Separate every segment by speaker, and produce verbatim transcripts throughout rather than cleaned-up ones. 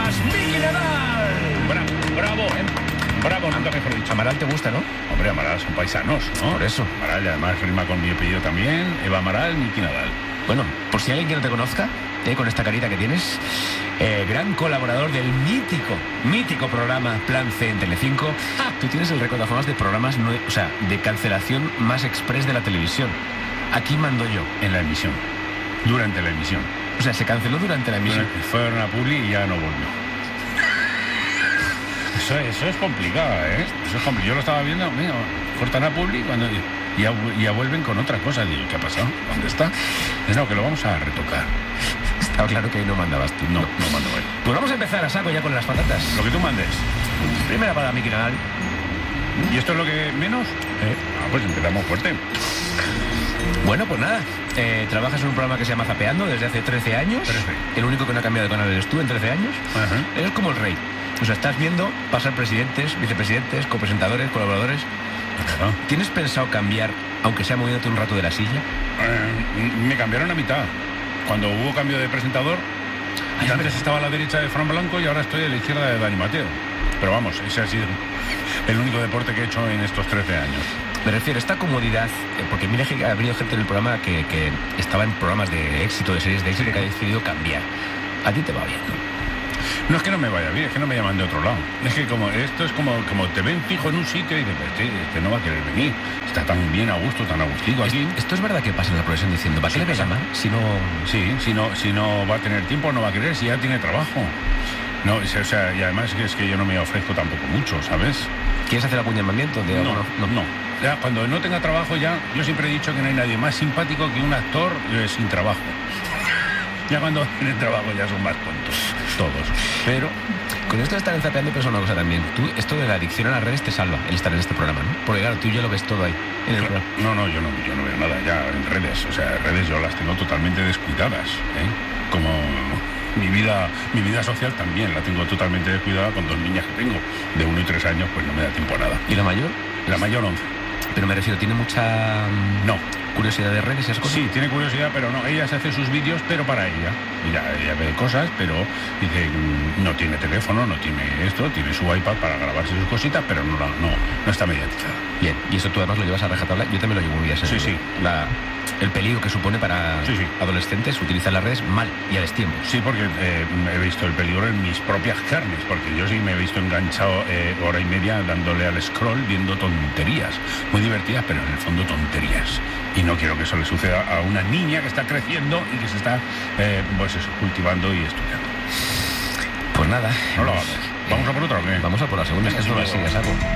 Speaker 1: Más, Miki Nadal.
Speaker 2: Bravo, bravo, ¿eh? Bravo, nunca mejor dicho.
Speaker 1: Amaral te gusta, ¿no?
Speaker 2: Hombre, Amaral son paisanos, ¿no?
Speaker 1: Por eso.
Speaker 2: Amaral, y además rima con mi apellido también. Eva Amaral, Miki Nadal.
Speaker 1: Bueno, por si alguien que no te conozca, eh, con esta carita que tienes, eh, gran colaborador del mítico, mítico programa Plan C en Telecinco. Ah, tú tienes el récord de formas de programas, no, o sea, de cancelación más express de la televisión. Aquí mando yo.
Speaker 2: En la emisión. Durante la emisión.
Speaker 1: O sea, se canceló durante la emisión.
Speaker 2: Fue una publi y ya no volvió. Eso, eso es complicado, ¿eh? Eso es complicado. Yo lo estaba viendo, mira, cortan a publi cuando ya, ya vuelven con otra cosa. Digo, ¿qué ha pasado? ¿Dónde está? No, que lo vamos a retocar.
Speaker 1: Estaba claro que ahí no mandabas tú.
Speaker 2: No, no mando él.
Speaker 1: Pues vamos a empezar a saco ya con las patatas.
Speaker 2: Lo que tú mandes.
Speaker 1: Primera para Miki Nadal.
Speaker 2: ¿Y esto es lo que menos?
Speaker 1: ¿Eh?
Speaker 2: Ah, pues empezamos fuerte.
Speaker 1: Bueno, pues nada, eh, trabajas en un programa que se llama Zapeando desde hace trece años.
Speaker 2: trece.
Speaker 1: El único que no ha cambiado de canal eres tú en trece años.
Speaker 2: Ajá.
Speaker 1: Eres como el rey. O sea, estás viendo pasar presidentes, vicepresidentes, copresentadores, colaboradores.
Speaker 2: Claro.
Speaker 1: ¿Tienes pensado cambiar, aunque sea moviéndote un rato de la silla?
Speaker 2: Eh, me cambiaron a mitad. Cuando hubo cambio de presentador,
Speaker 1: Ay,
Speaker 2: y antes
Speaker 1: hombre.
Speaker 2: estaba a la derecha de Fran Blanco y ahora estoy a la izquierda de Dani Mateo. Pero vamos, ese ha sido el único deporte que he hecho en estos trece años.
Speaker 1: Me refiero a esta comodidad, eh, porque mira que ha habido gente en el programa que, que estaba en programas de éxito, de series de éxito, que ha decidido cambiar. A ti te va bien, ¿no?
Speaker 2: No es que no me vaya bien, es que no me llaman de otro lado. Es que como esto es como, como te ven fijo en un sitio y dices, este, este no va a querer venir. Está tan bien a gusto, tan agustico aquí.
Speaker 1: Es- Esto es verdad que pasa en la profesión diciendo, ¿para qué
Speaker 2: Sí,
Speaker 1: le voy a
Speaker 2: pasa.
Speaker 1: llamar si no...?
Speaker 2: Sí, si no, si no va a tener tiempo, no va a querer, si ya tiene trabajo. No, o sea, y además es que yo no me ofrezco tampoco mucho, ¿sabes?
Speaker 1: ¿Quieres hacer algún llamamiento? De,
Speaker 2: No,
Speaker 1: bueno,
Speaker 2: no. Ya, cuando no tenga trabajo ya, yo siempre he dicho que no hay nadie más simpático que un actor eh, sin trabajo. Ya cuando tienen trabajo ya son más tontos, todos. Pero
Speaker 1: Con esto de estar en Zapeando pasa una cosa también. Tú, esto de la adicción a las redes te salva, el estar en este programa, ¿no? Porque claro, tú ya lo ves todo ahí, en el programa.
Speaker 2: no, no, yo no, yo no veo nada ya en redes. O sea, redes yo las tengo totalmente descuidadas, ¿eh? Como mi vida, mi vida social también la tengo totalmente descuidada con dos niñas que tengo de uno y tres años, pues no me da tiempo a nada.
Speaker 1: ¿Y la mayor?
Speaker 2: La mayor once.
Speaker 1: Pero me refiero, ¿tiene mucha mm,
Speaker 2: No.
Speaker 1: curiosidad de redes y esas cosas?
Speaker 2: Sí, tiene curiosidad, pero no. Ella se hace sus vídeos, pero para ella. Ella, ella ve cosas, pero dice, mm, no tiene teléfono, no tiene esto, tiene su iPad para grabarse sus cositas, pero no, no, no está mediatizada.
Speaker 1: Bien, y eso tú además lo llevas a rajatabla. Yo también lo llevo muy bien.
Speaker 2: Sí, sí.
Speaker 1: La, el peligro que supone para
Speaker 2: Sí, sí.
Speaker 1: adolescentes utilizar las redes mal y a destiempo.
Speaker 2: Sí, porque eh, he visto el peligro en mis propias carnes, porque yo sí me he visto enganchado eh, hora y media dándole al scroll viendo tonterías, muy divertidas, pero en el fondo tonterías. Y no quiero que eso le suceda a una niña que está creciendo y que se está eh, pues eso, cultivando y estudiando.
Speaker 1: Pues nada.
Speaker 2: No lo hagamos. ¿Vamos a por otra o qué?
Speaker 1: Vamos a por la segunda,
Speaker 2: Venga,
Speaker 1: que es no la
Speaker 2: sí,
Speaker 1: sigues,
Speaker 2: vamos.
Speaker 1: algo.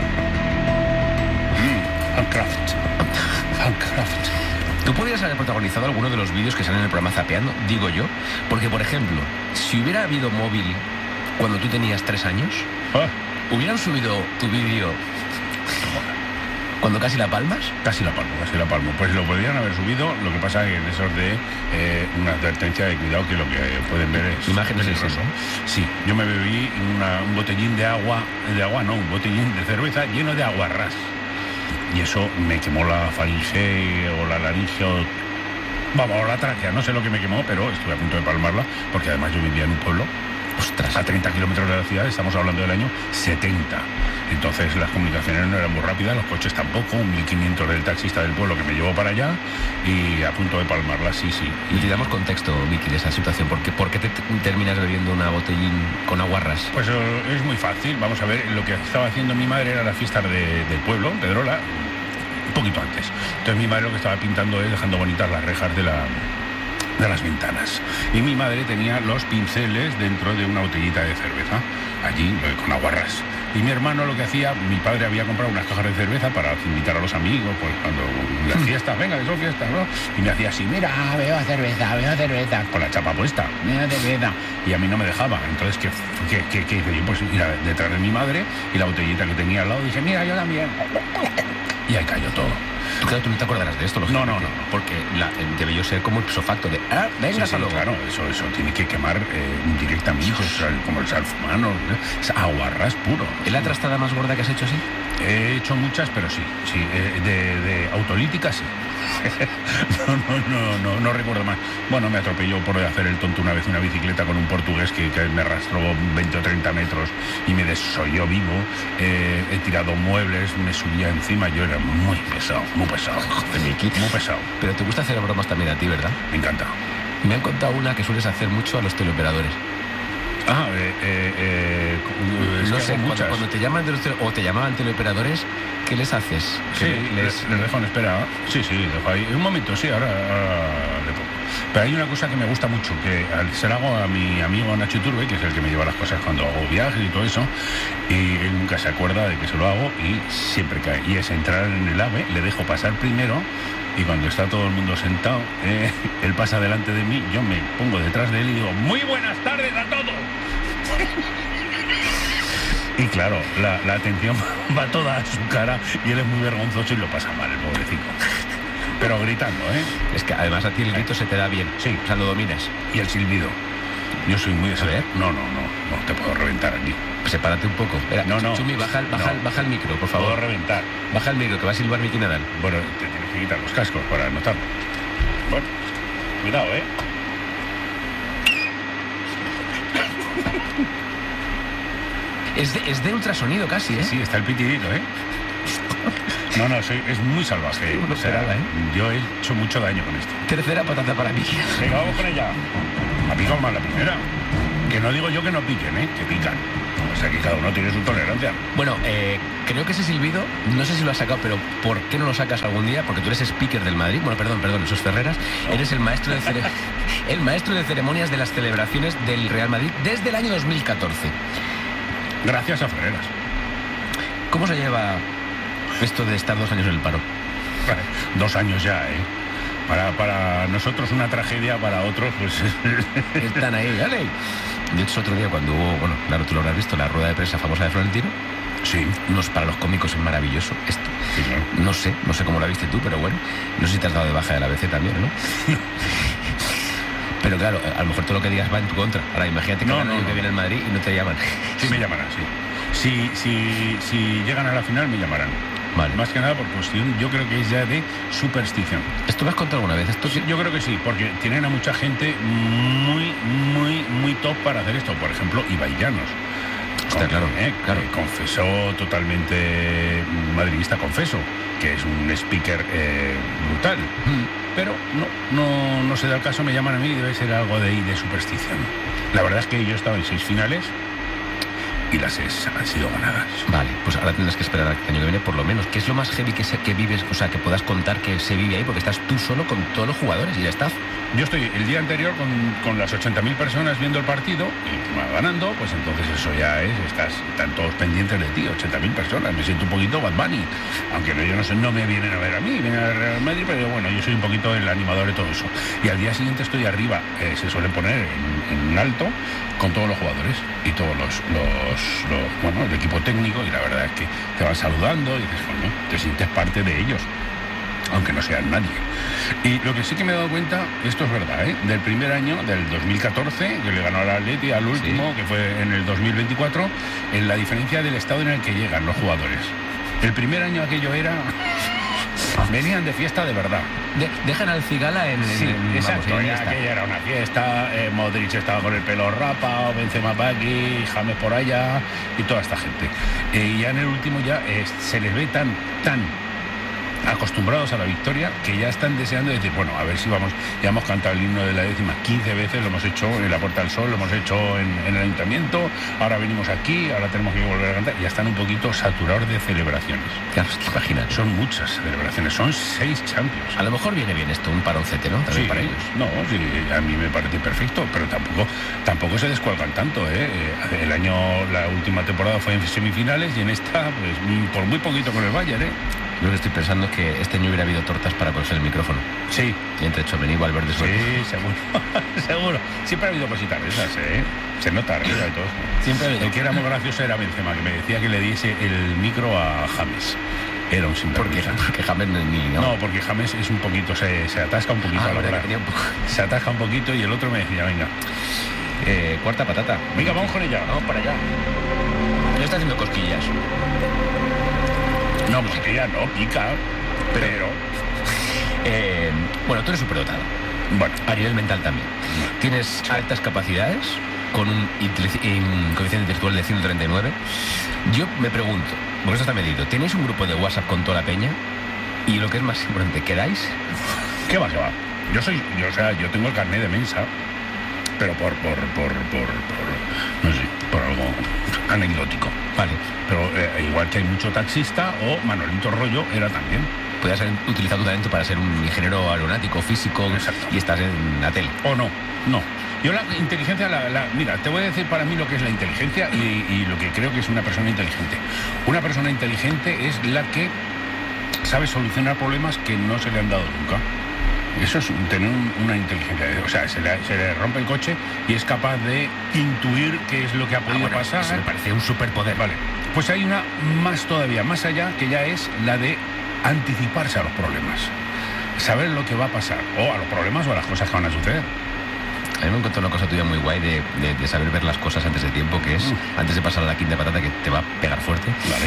Speaker 2: Mm, Handcraft. Handcraft.
Speaker 1: Tú podrías haber protagonizado alguno de los vídeos que salen en el programa Zapeando, digo yo, porque, por ejemplo, si hubiera habido móvil cuando tú tenías tres años,
Speaker 2: Ah,
Speaker 1: ¿hubieran subido tu vídeo cuando casi la palmas?
Speaker 2: casi la palmo, casi la palmo. Pues lo podrían haber subido, lo que pasa es que en esos de eh, una advertencia de cuidado que lo que pueden ver es
Speaker 1: Imágenes del
Speaker 2: peligroso.
Speaker 1: sexo.
Speaker 2: Sí, yo me bebí una- un botellín de agua, de agua no, un botellín de cerveza lleno de aguarrás. Y eso me quemó la faringe o la laringe o... Vamos, o la tráquea, no sé lo que me quemó, pero estuve a punto de palmarla, porque además yo vivía en un pueblo,
Speaker 1: Ostras.
Speaker 2: a treinta kilómetros de la ciudad, estamos hablando del año setenta. Entonces las comunicaciones no eran muy rápidas, los coches tampoco, un mil quinientos del taxista del pueblo que me llevó para allá y a punto de palmarla, sí, sí.
Speaker 1: Y te damos contexto, Miki, de esa situación. ¿Por qué, por qué te t- terminas bebiendo una botellín con aguarras?
Speaker 2: Pues eh, es muy fácil, vamos a ver, lo que estaba haciendo mi madre era las fiestas de- del pueblo, Pedrola, un poquito antes. Entonces mi madre lo que estaba pintando es dejando bonitas las rejas de la... de las ventanas. Y mi madre tenía los pinceles dentro de una botellita de cerveza, allí eh, con aguarrás. Y mi hermano lo que hacía, mi padre había comprado unas cajas de cerveza para invitar a los amigos, pues cuando las fiestas, venga, que son fiestas, ¿no? Y me hacía así, mira, veo cerveza, veo cerveza, con la chapa puesta, veo cerveza. Y a mí no me dejaba. Entonces, ¿qué, qué, qué, qué hice yo? Pues ir a- detrás de mi madre y la botellita que tenía al lado, dije, mira, yo también. Y ahí cayó todo.
Speaker 1: Tú, claro, tú no te acordarás de esto,
Speaker 2: No,
Speaker 1: lógicamente,
Speaker 2: no, no.
Speaker 1: Porque la, eh, debió ser como ipso facto de, ah, venga,
Speaker 2: Sí,
Speaker 1: hasta
Speaker 2: sí,
Speaker 1: luego.
Speaker 2: claro, eso, eso tiene que quemar eh, directamente, o sea, como el salfumano, es aguarrás puro.
Speaker 1: ¿Es la trastada más gorda que has hecho así?
Speaker 2: He hecho muchas, pero sí, sí, eh, de, de autolítica sí. no, no, no, no, no recuerdo más. Bueno, me atropelló por hacer el tonto una vez una bicicleta con un portugués que, que me arrastró veinte o treinta metros y me desolló vivo. Eh, he tirado muebles, me subía encima, yo era muy pesado, muy pesado.
Speaker 1: Joder, Miki.
Speaker 2: Muy pesado.
Speaker 1: Pero te gusta hacer bromas también a ti, ¿verdad?
Speaker 2: Me encanta.
Speaker 1: Me han contado una que sueles hacer mucho a los teleoperadores.
Speaker 2: Ah, eh, eh, eh, es
Speaker 1: No
Speaker 2: que
Speaker 1: sé,
Speaker 2: hago
Speaker 1: cuando,
Speaker 2: muchas.
Speaker 1: cuando te llaman de los tele- o te llamaban teleoperadores, ¿qué les haces?
Speaker 2: Sí,
Speaker 1: ¿Qué
Speaker 2: les, les dejo en espera. Sí, sí, dejo ahí. Un momento, sí, ahora, ahora le pongo. Pero hay una cosa que me gusta mucho, que al- se la hago a mi amigo Nacho Iturbe, que es el que me lleva las cosas cuando hago viajes y todo eso, y él nunca se acuerda de que se lo hago y siempre cae. Y es entrar en el AVE, le dejo pasar primero, y cuando está todo el mundo sentado, eh, él pasa delante de mí, yo me pongo detrás de él y digo, ¡muy buenas tardes a todos! Y claro, la, la atención va toda a su cara y él es muy vergonzoso y lo pasa mal, el pobrecito. Pero gritando, ¿eh?
Speaker 1: Es que además a ti el grito se te da bien.
Speaker 2: Sí.
Speaker 1: O sea, lo dominas.
Speaker 2: Y el silbido. Yo soy muy de
Speaker 1: A ver.
Speaker 2: No, no, no, no te puedo reventar aquí.
Speaker 1: Sepárate un poco. Espera,
Speaker 2: No, no.
Speaker 1: Chumi, baja, el- baja, el-
Speaker 2: No.
Speaker 1: baja el micro, por
Speaker 2: Puedo
Speaker 1: favor.
Speaker 2: reventar.
Speaker 1: Baja el micro, que va a silbar Miki Nadal.
Speaker 2: Bueno, te tienes que quitar los cascos para notarlo. Bueno, cuidado, ¿eh?
Speaker 1: Es de, es de ultrasonido casi, ¿eh?
Speaker 2: Sí, está el pitidito, ¿eh? No, no, soy, es muy salvaje.
Speaker 1: No
Speaker 2: O sea,
Speaker 1: esperaba, ¿eh?
Speaker 2: yo he hecho mucho daño con esto.
Speaker 1: Tercera patata para Miki.
Speaker 2: Venga, vamos con ella. Ha picado mal la primera. Que no digo yo que no piquen, ¿eh? Que pican. O sea, que cada uno tiene su tolerancia.
Speaker 1: Bueno, eh, creo que ese silbido, no sé si lo has sacado, pero ¿por qué no lo sacas algún día? Porque tú eres speaker del Madrid. Bueno, perdón, perdón, eso es Ferreras.
Speaker 2: No.
Speaker 1: Eres el maestro, de cere- el maestro de ceremonias de las celebraciones del Real Madrid desde el año dos mil catorce.
Speaker 2: Gracias a Ferreras.
Speaker 1: ¿Cómo se lleva esto de estar dos años en el paro?
Speaker 2: Dos años ya, ¿eh? Para, para nosotros una tragedia, para otros, pues...
Speaker 1: Están ahí, ¿vale? De hecho, otro día cuando hubo, bueno, claro, tú lo habrás visto, la rueda de prensa famosa de Florentino,
Speaker 2: Sí,
Speaker 1: nos, para los cómicos es maravilloso esto.
Speaker 2: sí, claro.
Speaker 1: No sé, no sé cómo lo viste tú, pero bueno, no sé si te has dado de baja de la B C también, ¿no? Pero claro, a lo mejor todo lo que digas va en tu contra. Ahora imagínate que
Speaker 2: No,
Speaker 1: gana el
Speaker 2: no,
Speaker 1: año que
Speaker 2: no.
Speaker 1: viene el Madrid y no te llaman.
Speaker 2: Sí me llamarán, sí. Si, si, si llegan a la final, me llamarán.
Speaker 1: Vale.
Speaker 2: Más que nada por cuestión, yo creo que es ya de superstición.
Speaker 1: ¿Esto lo has contado alguna vez? Esto sí.
Speaker 2: Yo creo que sí, porque tienen a mucha gente muy, muy, muy top para hacer esto. Por ejemplo, Ibai Llanos.
Speaker 1: Está claro,
Speaker 2: eh,
Speaker 1: claro.
Speaker 2: eh, confesó totalmente madridista, confeso, que es un speaker eh, brutal.
Speaker 1: Mm.
Speaker 2: Pero no, no, no se da el caso, me llaman a mí y debe ser algo de ahí de superstición. La verdad es que yo he estado en seis finales y las seis han sido ganadas.
Speaker 1: Vale, pues ahora tendrás que esperar al año que viene por lo menos. ¿Qué es lo más heavy que, se, que vives, o sea, que puedas contar que se vive ahí? Porque estás tú solo con todos los jugadores y el staff.
Speaker 2: Yo estoy el día anterior con, con las ochenta mil personas viendo el partido y encima ganando, pues entonces eso ya es, estás, están todos pendientes de ti, ochenta mil personas, me siento un poquito Bad Bunny, aunque no, yo no sé, no me vienen a ver a mí, vienen a ver a Real Madrid, pero bueno, yo soy un poquito el animador de todo eso. Y al día siguiente estoy arriba, eh, se suele poner en, en un alto con todos los jugadores y todos los, los, los, bueno, el equipo técnico, y la verdad es que te van saludando y dices, coño, te sientes parte de ellos, aunque no sean nadie. Y lo que sí que me he dado cuenta, esto es verdad, ¿eh? Del primer año, del dos mil catorce, que le ganó al Atleti, al último,
Speaker 1: Sí.
Speaker 2: que fue en el dos mil veinticuatro, en la diferencia del estado en el que llegan los jugadores. El primer año aquello era... venían de fiesta de verdad.
Speaker 1: De- dejan al Cigala en... en-
Speaker 2: Sí,
Speaker 1: en-
Speaker 2: exacto,
Speaker 1: vamos, en
Speaker 2: ya
Speaker 1: esta.
Speaker 2: aquella era una fiesta, eh, Modric estaba con el pelo rapado, Benzema por aquí, James por allá y toda esta gente. Eh, y ya en el último ya eh, se les ve tan, tan acostumbrados a la victoria que ya están deseando decir, bueno, a ver si vamos, ya hemos cantado el himno de la décima quince veces, lo hemos hecho en la Puerta del Sol, lo hemos hecho en, en el Ayuntamiento, ahora venimos aquí, ahora tenemos que volver a cantar, y ya están un poquito saturados de celebraciones.
Speaker 1: Claro, es que imagínate.
Speaker 2: Son muchas celebraciones, son seis Champions.
Speaker 1: A lo mejor viene bien esto, un paroncete, ¿no? También
Speaker 2: Sí,
Speaker 1: para ellos.
Speaker 2: no, sí, a mí me parece perfecto, pero tampoco, tampoco se descuelgan tanto, ¿eh? Eh, El año, la última temporada fue en semifinales y en esta, pues, mm, por muy poquito con el Bayern, ¿eh?
Speaker 1: Yo lo que estoy pensando es que este año hubiera habido tortas para coger el micrófono.
Speaker 2: Sí,
Speaker 1: Y entre Chomení y Valverde suelto.
Speaker 2: sí, seguro, seguro. Siempre ha habido cositas de esas, ¿eh? Se nota arriba y todo.
Speaker 1: Siempre ha habido.
Speaker 2: El que era muy gracioso era Benzema, que me decía que le diese el micro a James. Era un
Speaker 1: Porque,
Speaker 2: sinvergüenza.
Speaker 1: porque James ni... No,
Speaker 2: No, porque James es un poquito, se, se atasca un poquito
Speaker 1: ah,
Speaker 2: a la
Speaker 1: verdad,
Speaker 2: hora.
Speaker 1: que tenía un poco...
Speaker 2: Se atasca un poquito y el otro me decía, venga,
Speaker 1: Eh, cuarta patata.
Speaker 2: venga, vamos con ella.
Speaker 1: Vamos para allá. Le está haciendo cosquillas.
Speaker 2: No, porque ya no, pica, pero... pero...
Speaker 1: Eh, bueno, tú eres superdotado.
Speaker 2: Bueno.
Speaker 1: A nivel mental también. Tienes sí. altas capacidades, con un coeficiente intelectual de ciento treinta y nueve. Yo me pregunto, porque esto está medido, ¿tenéis un grupo de WhatsApp con toda la peña? Y lo que es más importante, ¿quedáis?
Speaker 2: ¿Qué va, qué va? Yo soy, yo, o sea, yo tengo el carnet de mensa, pero por, por, por, por, por no sé, por algo anecdótico.
Speaker 1: Vale.
Speaker 2: Pero eh, igual que hay mucho taxista, o Manolito Rollo era también.
Speaker 1: Podrías haber utilizado tu talento para ser un ingeniero aeronáutico, físico.
Speaker 2: Exacto.
Speaker 1: Y estás en la tele.
Speaker 2: O no, no. Yo la inteligencia, la, la, mira, te voy a decir para mí lo que es la inteligencia y, y lo que creo que es una persona inteligente. Una persona inteligente es la que sabe solucionar problemas que no se le han dado nunca. Eso es tener un, una inteligencia. O sea, se le, se le rompe el coche y es capaz de intuir qué es lo que ha podido
Speaker 1: ah, bueno,
Speaker 2: pasar.
Speaker 1: Eso me parece un superpoder.
Speaker 2: Vale. Pues hay una más todavía, más allá, que ya es la de anticiparse a los problemas. Saber lo que va a pasar, o a los problemas o a las cosas que van a suceder.
Speaker 1: A mí me encontró una cosa tuya muy guay de, de, de saber ver las cosas antes de tiempo, que es mm. antes de pasar a la quinta patata, que te va a pegar fuerte.
Speaker 2: Vale.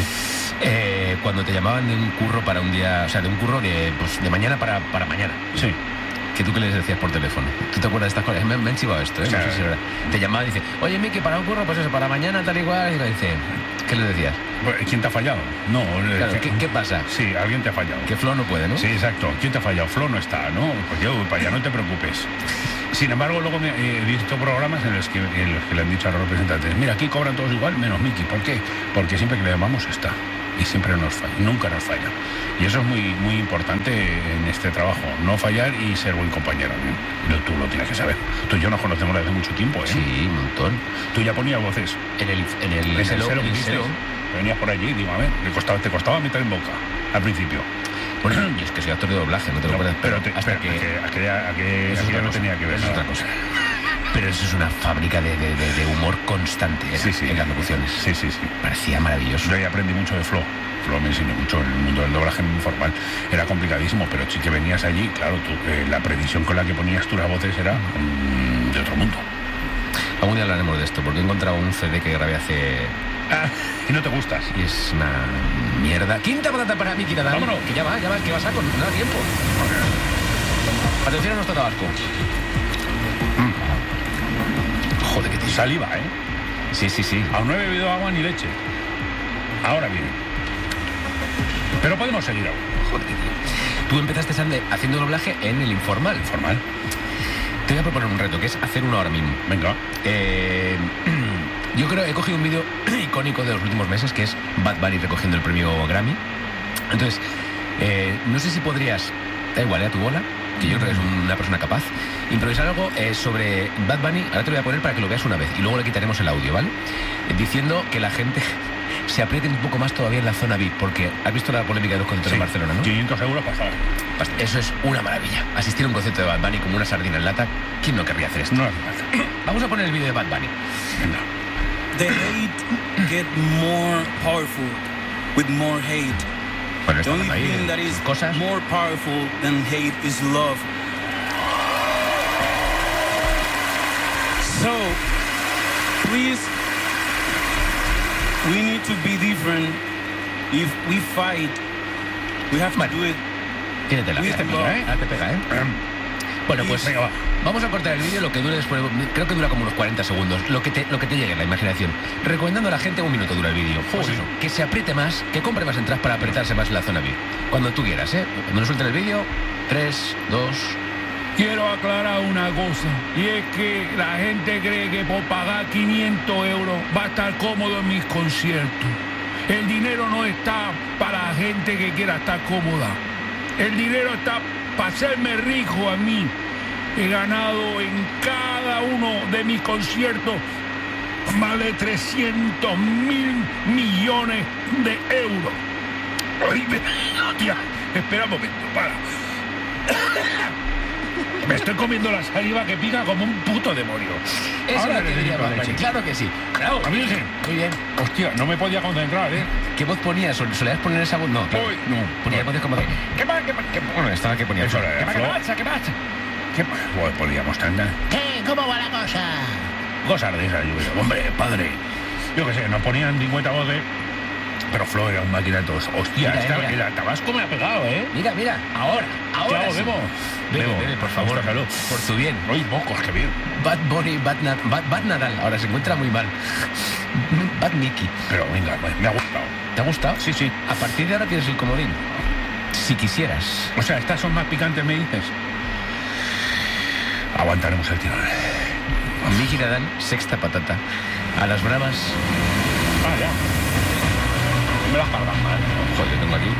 Speaker 1: Eh, cuando te llamaban de un curro para un día, o sea, de un curro de, pues, de mañana para, para mañana.
Speaker 2: Sí.
Speaker 1: ¿Qué tú qué les decías por teléfono? ¿Tú te acuerdas de estas cosas? Me, me han chivado esto, ¿eh? O sea, no sé si era. Te llamaba y dice, oye, Miki, para un curro, pues eso, para mañana, tal y cual. Y dice, ¿qué le decías?
Speaker 2: ¿Quién te ha fallado? No.
Speaker 1: Claro, ¿qué, ¿qué pasa?
Speaker 2: Sí, alguien te ha fallado.
Speaker 1: Que Flo no puede, ¿no?
Speaker 2: Sí, exacto. ¿Quién te ha fallado? Flo no está, ¿no? Pues yo, para allá, no te preocupes. Sin embargo, luego me, eh, he visto programas en los, que, en los que le han dicho a los representantes, mira, aquí cobran todos igual, menos Miki. ¿Por qué? Porque siempre que le llamamos está. Y siempre nos falla, nunca nos falla. Y eso es muy muy importante en este trabajo, no fallar y ser buen compañero, ¿no? Tú lo tienes que saber. Tú y yo nos conocemos desde mucho tiempo, ¿eh?
Speaker 1: Sí, un montón.
Speaker 2: Tú ya ponías voces.
Speaker 1: En el en el,
Speaker 2: en el celo, celo que hiciste, venías por allí, digo, a ver, te costaba, te costaba meter en boca al principio.
Speaker 1: Bueno, y es que soy actor de doblaje, no te lo
Speaker 2: no,
Speaker 1: puedes...
Speaker 2: Pero, te, hasta pero que... A que, a que, a que ya no tenía que ver
Speaker 1: eso
Speaker 2: nada.
Speaker 1: Es otra cosa. Pero eso es una fábrica de, de, de, de humor constante ¿eh?
Speaker 2: sí, sí.
Speaker 1: en las locuciones.
Speaker 2: Sí, sí, sí.
Speaker 1: Parecía maravilloso.
Speaker 2: Yo ahí aprendí mucho de Flo. Flo me enseñó mucho en el mundo del doblaje informal. Era complicadísimo, pero sí que venías allí, claro, tú, eh, la precisión con la que ponías tú las voces era mm, de otro mundo.
Speaker 1: Algún día hablaremos de esto, porque he encontrado un C D que grabé hace...
Speaker 2: Ah, y no te gustas.
Speaker 1: Y es una mierda. Quinta patata para Miki Tadam.
Speaker 2: Vámonos.
Speaker 1: Que ya va, ya va, que va saco, no da tiempo. Okay. Atención a nuestro tabasco. Mm. Joder, que tiene.
Speaker 2: Saliva, ¿eh?
Speaker 1: Sí, sí, sí.
Speaker 2: Aún no he bebido agua ni leche. Ahora viene. Pero podemos seguir aún.
Speaker 1: Joder, que tío. Tú empezaste, Sande, haciendo doblaje en el informal.
Speaker 2: Informal.
Speaker 1: Te voy a proponer un reto, que es hacer uno ahora mismo.
Speaker 2: Venga.
Speaker 1: Eh, yo creo que he cogido un vídeo icónico de los últimos meses, que es Bad Bunny recogiendo el premio Grammy. Entonces, eh, no sé si podrías, da igual, ¿eh? A tu bola, que yo creo que es una persona capaz, improvisar algo eh, sobre Bad Bunny. Ahora te lo voy a poner para que lo veas una vez y luego le quitaremos el audio, ¿vale? Eh, diciendo que la gente se apriete un poco más todavía en la zona V I P, porque has visto la polémica de los conciertos sí, en Barcelona, ¿no?
Speaker 2: quinientos euros pasar.
Speaker 1: Eso es una maravilla. Asistir a un concierto de Bad Bunny como una sardina en lata, ¿quién no querría hacer esto?
Speaker 2: No.
Speaker 1: Vamos a poner el vídeo de Bad Bunny.
Speaker 2: Venga.
Speaker 3: The hate get more powerful with more hate.
Speaker 1: Bueno,
Speaker 3: the only thing that is
Speaker 1: cosas.
Speaker 3: more powerful than hate is love. So, please, we need to be different. If we fight, we have to
Speaker 1: bueno,
Speaker 3: do it.
Speaker 1: Tíratela,
Speaker 3: with
Speaker 1: este
Speaker 3: love.
Speaker 1: ¿eh? Ahora te pega, ¿eh? Bueno, pues
Speaker 2: venga, va.
Speaker 1: Vamos a cortar el vídeo, lo que dure después, creo que dura como unos cuarenta segundos, lo que te, lo que te llegue en la imaginación. Recomendando a la gente, un minuto dura el vídeo. Pues eso, que se apriete más, que compre más entradas para apretarse más en la zona V I P. Cuando tú quieras, ¿eh? Cuando nos suelten el vídeo, tres, dos...
Speaker 2: Quiero aclarar una cosa, y es que la gente cree que por pagar quinientos euros va a estar cómodo en mis conciertos. El dinero no está para la gente que quiera estar cómoda. El dinero está para hacerme rico a mí. He ganado en cada uno de mis conciertos más de trescientos mil millones de euros. Ay, me... Tía, espera un momento, para. Me estoy comiendo la saliva que pica como un puto demonio.
Speaker 1: Eso
Speaker 2: Ahora
Speaker 1: es lo que diría Bad Bunny. Claro que sí. Claro.
Speaker 2: A mí sí.
Speaker 1: Muy bien.
Speaker 2: Hostia, no me podía concentrar, ¿eh?
Speaker 1: ¿Qué voz ponías? ¿Solías poner esa voz? No, claro.
Speaker 2: Uy, no.
Speaker 1: Ponía voces como de... ¿Qué pasa? ¿Qué pasa? Bueno, esta la que ponía.
Speaker 2: Eso era
Speaker 1: ¿Qué pasa? ¿Qué
Speaker 2: Flo.
Speaker 1: pasa? ¿Qué pasa?
Speaker 2: ¿Qué pasa? Pues podíamos cantar.
Speaker 1: ¿Qué? ¿Cómo va la cosa?
Speaker 2: Cosas de esas, yo creo. Hombre, padre. Yo qué sé, nos ponían cincuenta voces Pero Flo era un máquina de todos. Hostia,
Speaker 1: Mira,
Speaker 2: esta-
Speaker 1: mira.
Speaker 2: el tabasco me ha pegado, ¿eh?
Speaker 1: Mira, mira, ahora, ahora.
Speaker 2: Chao,
Speaker 1: sí.
Speaker 2: bebo.
Speaker 1: Bebe,
Speaker 2: Bebo.
Speaker 1: bebe, por favor.
Speaker 2: Hasta salud.
Speaker 1: Por tu bien.
Speaker 2: Uy, mocos, qué bien.
Speaker 1: Bad Bunny, Bad, Na- Bad, Bad Nadal. Ahora se encuentra muy mal. Bad Mickey.
Speaker 2: Pero venga, me, me ha gustado.
Speaker 1: ¿Te ha gustado?
Speaker 2: Sí, sí.
Speaker 1: A partir de ahora tienes el comodín. Si quisieras.
Speaker 2: O sea, estas son más picantes, me dices. Aguantaremos el tirón.
Speaker 1: Mickey Nadal, sexta patata. A las bravas.
Speaker 2: Ah, ya. Me las cargan mal, ¿no?
Speaker 1: Joder, tengo aquí.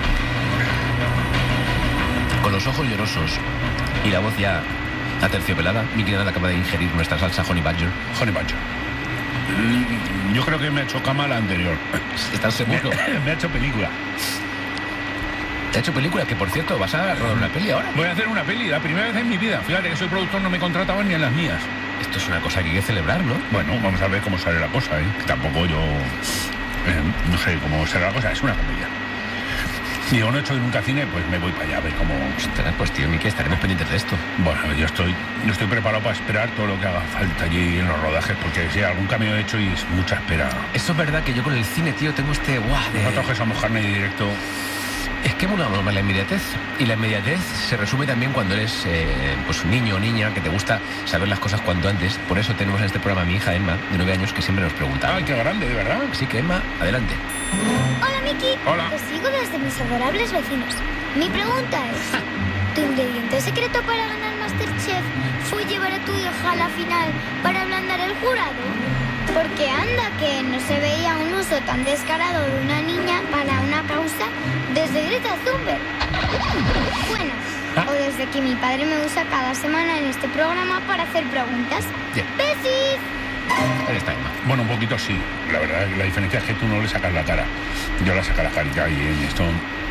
Speaker 1: Con los ojos llorosos y la voz ya aterciopelada, Mickey Nadal acaba de ingerir nuestra salsa Honey Badger.
Speaker 2: Honey Badger. Mm, Yo creo que me ha hecho cama la anterior.
Speaker 1: ¿Estás seguro?
Speaker 2: Me, me ha hecho película.
Speaker 1: ¿Te ha hecho película? Que por cierto, ¿vas a rodar una peli ahora?
Speaker 2: Voy a hacer una peli, la primera vez en mi vida. Fíjate que soy productor, no me contrataban ni en las mías.
Speaker 1: Esto es una cosa que hay que celebrar, ¿no?
Speaker 2: Bueno, vamos a ver cómo sale la cosa, ¿eh? Que tampoco yo... eh, no sé cómo será la cosa, es una comedia. Digo, no he hecho nunca cine, pues me voy para allá a ver cómo...
Speaker 1: Ostras, pues tío, Mickey, estaremos pendientes de esto.
Speaker 2: Bueno, yo estoy, yo estoy preparado para esperar todo lo que haga falta allí en los rodajes, porque si algún cameo he hecho y es mucha espera.
Speaker 1: Eso es verdad que yo con el cine, tío, tengo este guau de...
Speaker 2: No toques a mojarme de directo.
Speaker 1: Es que una norma la inmediatez. Y la inmediatez se resume también cuando eres eh, pues un niño o niña que te gusta saber las cosas cuanto antes. Por eso tenemos en este programa a mi hija Emma, de nueve años, que siempre nos pregunta.
Speaker 2: Ay, qué grande, de verdad.
Speaker 1: Así que Emma, adelante.
Speaker 4: Hola, Miki.
Speaker 2: Hola.
Speaker 4: Te sigo desde mis adorables vecinos. Mi pregunta es, ¿tu ingrediente secreto para ganar MasterChef fue llevar a tu hija a la final para ablandar el jurado? Porque anda que no se veía un uso tan descarado de una niña para una causa desde Greta Thunberg. Bueno,
Speaker 2: ¿Ah?
Speaker 4: o desde que mi padre me usa cada semana en este programa para hacer preguntas.
Speaker 1: Bien,
Speaker 4: ¡Besis!
Speaker 1: ahí está Emma.
Speaker 2: Bueno, un poquito sí. La verdad, la diferencia es que tú no le sacas la cara. Yo le saco la carita y en esto